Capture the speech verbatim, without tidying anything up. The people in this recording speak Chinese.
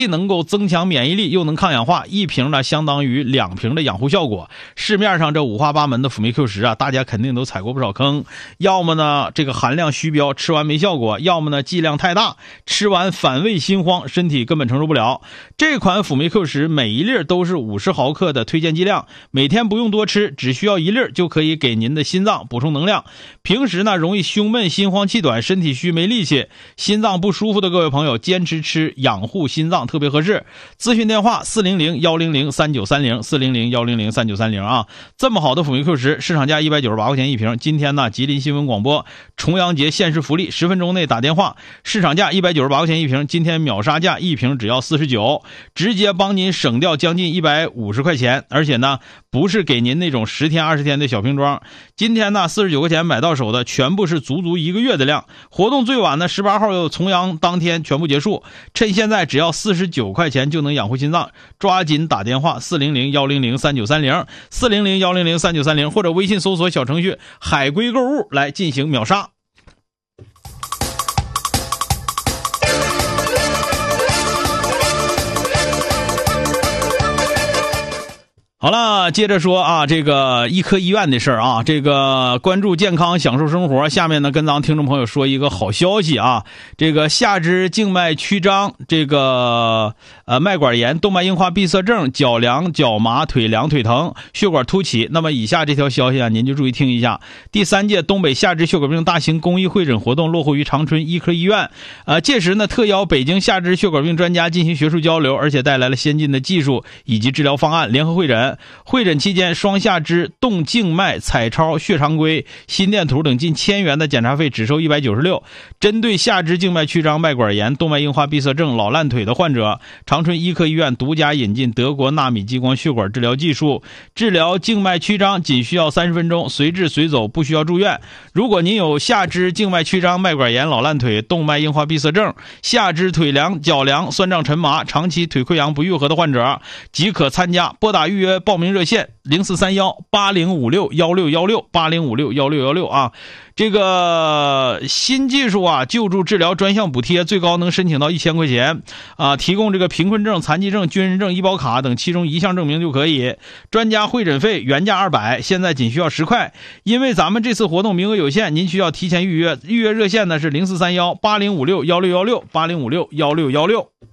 既能够增强免疫力，又能抗氧化，一瓶呢相当于两瓶的养护效果。市面上这五花八门的辅酶 Q 十啊，大家肯定都踩过不少坑，要么呢这个含量虚标，吃完没效果，要么呢剂量太大，吃完反胃心慌，身体根本承受不了。这款辅酶 Q 十每一粒都是五十毫克的推荐剂量，每天不用多吃，只需要一粒就可以给您的心脏补充能量。平时呢容易胸闷、心慌气短、身体虚没力气、心脏不舒服的各位朋友，坚持吃养护心脏特别合适。咨询电话四零零一零零三九三零 四零零一零零三九三零啊。这么好的辅酶 Q 十，市场价一百九十八块钱一瓶。今天呢，吉林新闻广播重阳节限时福利，十分钟内打电话，市场价一百九十八块钱一瓶，今天秒杀价一瓶只要四十九，直接帮您省掉将近一百五十块钱，而且呢，不是给您那种十天二十天的小瓶装。今天呢，四十九块钱买到手的全部是足足一个月的量。活动最晚呢，十八号有重阳当天全部结束，趁现在只要四十九块钱就能养护心脏，抓紧打电话四零零一零零三九三零 四零零一零零三九三零，或者微信搜索小程序海龟购物来进行秒杀。好了，接着说啊，这个医科医院的事儿啊，这个关注健康，享受生活。下面呢，跟咱们听众朋友说一个好消息啊，这个下肢静脉曲张，这个呃脉管炎、动脉硬化闭塞症、脚凉、脚麻、腿凉、腿疼、血管凸起。那么以下这条消息啊，您就注意听一下。第三届东北下肢血管病大型公益会诊活动落户于长春医科医院，呃，届时呢，特邀北京下肢血管病专家进行学术交流，而且带来了先进的技术以及治疗方案，联合会诊。会诊期间，双下肢动静脉彩超、血常规、心电图等近千元的检查费只收一百九十六。针对下肢静脉曲张、脉管炎、动脉硬化闭塞症、老烂腿的患者，长春医科医院独家引进德国纳米激光血管治疗技术，治疗静脉曲张仅需要三十分钟，随治随走，不需要住院。如果您有下肢静脉曲张、脉管炎、老烂腿、动脉硬化闭塞症、下肢腿凉、脚凉、酸胀沉麻、长期腿溃疡不愈合的患者，即可参加。拨打预约报名热线零四三幺八零五六幺六幺六 八零五六幺六幺六啊。这个新技术啊，救助治疗专项补贴最高能申请到一千块钱啊，提供这个贫困证、残疾证、军人证、医保卡等其中一项证明就可以。专家会诊费原价二百，现在仅需要十块。因为咱们这次活动名额有限，您需要提前预约。预约热线呢是零四三幺八零五六幺六幺六 八零五六幺六幺六。